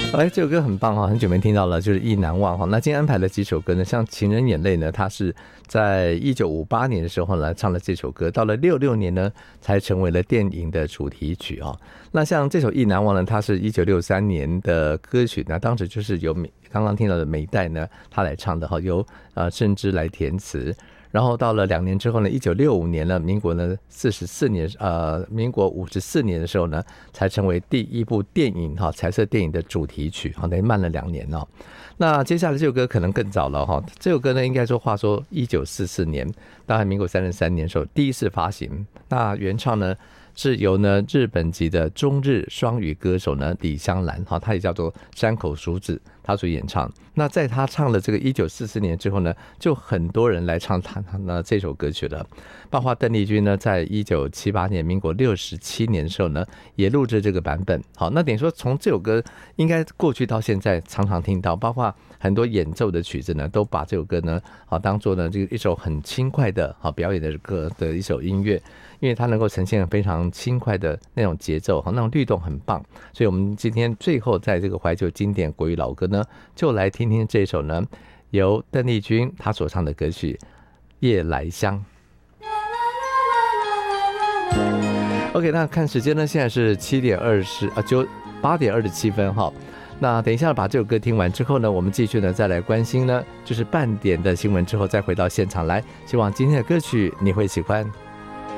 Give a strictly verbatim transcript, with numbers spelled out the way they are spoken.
哎，这首歌很棒哈，很久没听到了，就是《意难忘》哈。那今天安排了几首歌呢？像《情人眼泪》呢，它是在一九五八年的时候呢唱了这首歌，到了六六年呢才成为了电影的主题曲哈。那像这首《意难忘》呢，它是一九六三年的歌曲，那当时就是由刚刚听到的美代呢他来唱的哈，由呃郑芝来填词。然后到了两年之后呢，一九六五年呢，民国呢四十四年，呃，民国五十四年的时候呢，才成为第一部电影哈，彩色电影的主题曲，好，等于慢了两年哦。那接下来这首歌可能更早了哈，这首歌呢，应该说话说一九四四年，大概民国三十三年的时候第一次发行。那原唱呢是由呢日本籍的中日双语歌手呢李香兰哈，他也叫做山口淑子，他所演唱。那在他唱了这个一九四四年之后呢，就很多人来唱他那这首歌曲了，包括邓丽君呢，在一九七八年民国六十七年的时候呢，也录制这个版本。好，那等于说从这首歌应该过去到现在常常听到，包括很多演奏的曲子呢，都把这首歌呢好当做呢这个一首很轻快的好表演的歌的一首音乐，因为它能够呈现非常轻快的那种节奏，那种律动很棒。所以我们今天最后在这个怀旧经典国语老歌呢，就来听听这首呢由邓丽君她所唱的歌曲《夜来香》。OK， 那看时间呢，现在是七点二十啊，九八点二十七分哈。那等一下把这首歌听完之后呢，我们继续呢再来关心呢，就是半点的新闻之后再回到现场来。希望今天的歌曲你会喜欢。